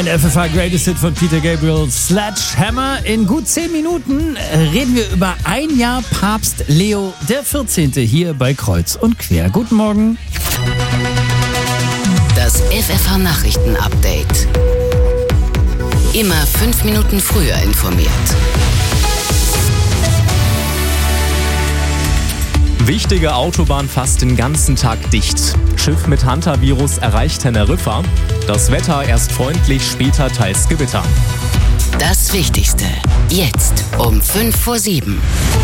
Ein FFH Greatest Hit von Peter Gabriel, Sledgehammer. In gut 10 Minuten reden wir über ein Jahr Papst Leo der 14. hier bei Kreuz und Quer. Guten Morgen. Das FFH Nachrichten Update. Immer 5 Minuten früher informiert. Wichtige Autobahn fast den ganzen Tag dicht. Schiff mit Hantavirus erreicht Teneriffa. Das Wetter erst freundlich, später teils Gewitter. Das Wichtigste. Jetzt um 6:55.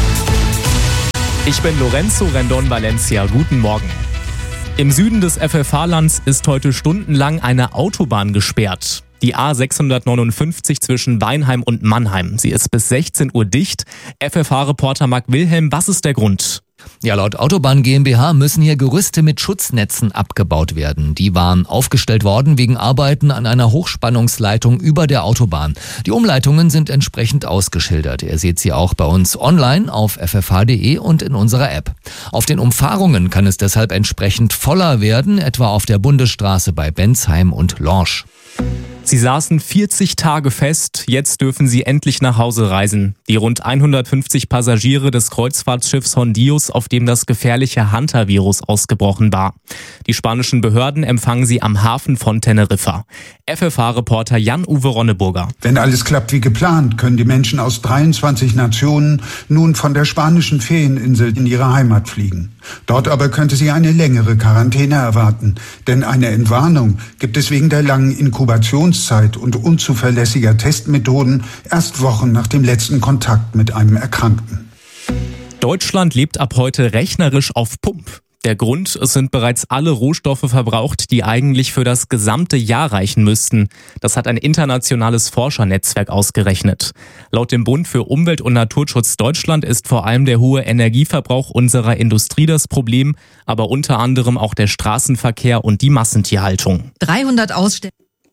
Ich bin Lorenzo Rendon Valencia. Guten Morgen. Im Süden des FFH-Lands ist heute stundenlang eine Autobahn gesperrt. Die A659 zwischen Weinheim und Mannheim. Sie ist bis 16 Uhr dicht. FFH-Reporter Marc Wilhelm, was ist der Grund? Ja, laut Autobahn GmbH müssen hier Gerüste mit Schutznetzen abgebaut werden. Die waren aufgestellt worden wegen Arbeiten an einer Hochspannungsleitung über der Autobahn. Die Umleitungen sind entsprechend ausgeschildert. Ihr seht sie auch bei uns online auf ffh.de und in unserer App. Auf den Umfahrungen kann es deshalb entsprechend voller werden, etwa auf der Bundesstraße bei Bensheim und Lorsch. Sie saßen 40 Tage fest, jetzt dürfen sie endlich nach Hause reisen. Die rund 150 Passagiere des Kreuzfahrtschiffs Hondius, auf dem das gefährliche Hantavirus ausgebrochen war. Die spanischen Behörden empfangen sie am Hafen von Teneriffa. FFH-Reporter Jan-Uwe Ronneburger. Wenn alles klappt wie geplant, können die Menschen aus 23 Nationen nun von der spanischen Ferieninsel in ihre Heimat fliegen. Dort aber könnte sie eine längere Quarantäne erwarten, denn eine Entwarnung gibt es wegen der langen Inkubationszeit und unzuverlässiger Testmethoden erst Wochen nach dem letzten Kontakt mit einem Erkrankten. Deutschland lebt ab heute rechnerisch auf Pump. Der Grund, es sind bereits alle Rohstoffe verbraucht, die eigentlich für das gesamte Jahr reichen müssten. Das hat ein internationales Forschernetzwerk ausgerechnet. Laut dem Bund für Umwelt- und Naturschutz Deutschland ist vor allem der hohe Energieverbrauch unserer Industrie das Problem, aber unter anderem auch der Straßenverkehr und die Massentierhaltung. 300 Ausstellungen.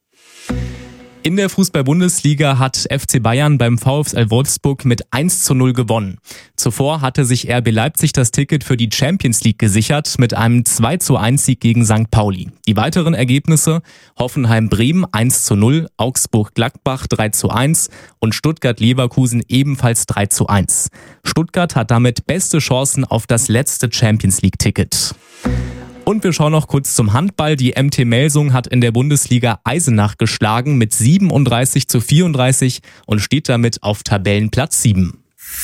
In der Fußball-Bundesliga hat FC Bayern beim VfL Wolfsburg mit 1:0 gewonnen. Zuvor hatte sich RB Leipzig das Ticket für die Champions League gesichert mit einem 2:1-Sieg gegen St. Pauli. Die weiteren Ergebnisse: Hoffenheim-Bremen 1:0, Augsburg-Gladbach 3:1 und Stuttgart-Leverkusen ebenfalls 3:1. Stuttgart hat damit beste Chancen auf das letzte Champions League-Ticket. Und wir schauen noch kurz zum Handball. Die MT Melsung hat in der Bundesliga Eisenach geschlagen mit 37:34 und steht damit auf Tabellenplatz 7.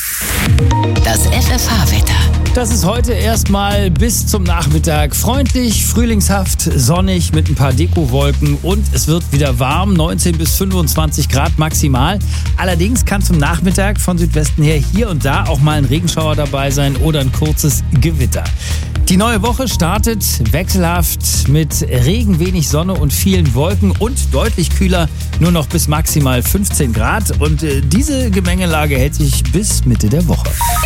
Das FFH-Wetter. Das ist heute erstmal bis zum Nachmittag freundlich, frühlingshaft, sonnig mit ein paar Dekowolken und es wird wieder warm, 19 bis 25 Grad maximal. Allerdings kann zum Nachmittag von Südwesten her hier und da auch mal ein Regenschauer dabei sein oder ein kurzes Gewitter. Die neue Woche startet wechselhaft mit Regen, wenig Sonne und vielen Wolken und deutlich kühler, nur noch bis maximal 15 Grad. Und diese Gemengelage hält sich bis Mitte der Woche.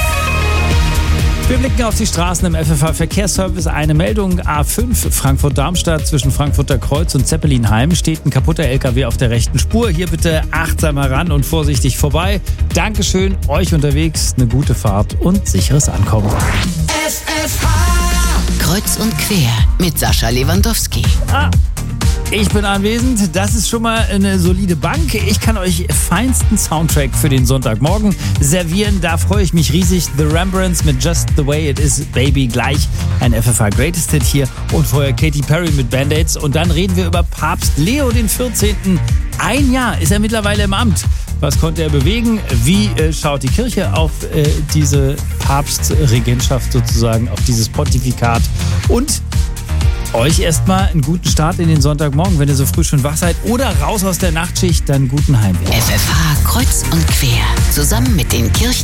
Wir blicken auf die Straßen im FFH-Verkehrsservice. Eine Meldung: A5 Frankfurt-Darmstadt zwischen Frankfurter Kreuz und Zeppelinheim steht ein kaputter LKW auf der rechten Spur. Hier bitte achtsam heran und vorsichtig vorbei. Dankeschön, euch unterwegs eine gute Fahrt und sicheres Ankommen. FFH Kreuz und Quer mit Sascha Lewandowski. Ich bin anwesend, das ist schon mal eine solide Bank. Ich kann euch feinsten Soundtrack für den Sonntagmorgen servieren. Da freue ich mich riesig. The Rembrandts mit Just the Way It Is, Baby, gleich ein FFH Greatest Hit hier. Und vorher Katy Perry mit Band-Aids. Und dann reden wir über Papst Leo den 14. Ein Jahr ist er mittlerweile im Amt. Was konnte er bewegen? Wie schaut die Kirche auf diese Papstregentschaft sozusagen, auf dieses Pontifikat? Und euch erstmal einen guten Start in den Sonntagmorgen, wenn ihr so früh schon wach seid oder raus aus der Nachtschicht, dann guten Heimweg. FFH Kreuz und Quer, zusammen mit den Kirchen